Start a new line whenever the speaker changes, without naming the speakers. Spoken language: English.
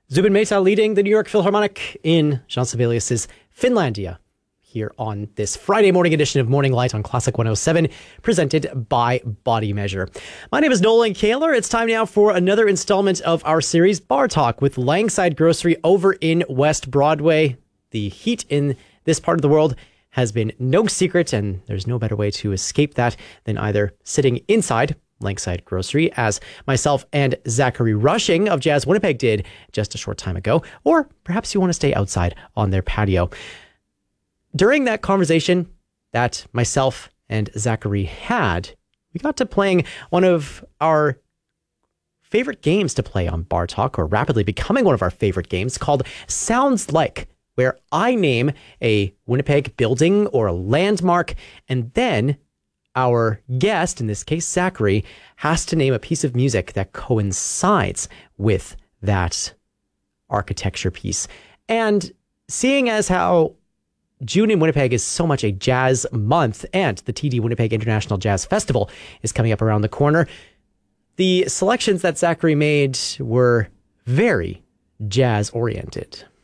Zubin Mehta leading the New York Philharmonic in Jean Sibelius's Finlandia here on this Friday morning edition of Morning Light on Classic 107, presented by Body Measure. My name is Nolan Kaler. It's time now for another installment of our series Bar Talk with Langside Grocery over in West Broadway. The heat in this part of the world has been no secret, and there's no better way to escape that than either sitting inside Langside Grocery, as myself and Zachary Rushing of Jazz Winnipeg did just a short time ago, or perhaps you want to stay outside on their patio. During that conversation that myself and Zachary had, we got to playing one of our favorite games to play on Bar Talk, or rapidly becoming one of our favorite games, called Sounds Like, where I name a Winnipeg building or a landmark, and then our guest, in this case Zachary, has to name a piece of music that coincides with that architecture piece. And seeing as how June in Winnipeg is so much a jazz month, and the TD Winnipeg International Jazz Festival is coming up around the corner, the selections that Zachary made were very jazz-oriented.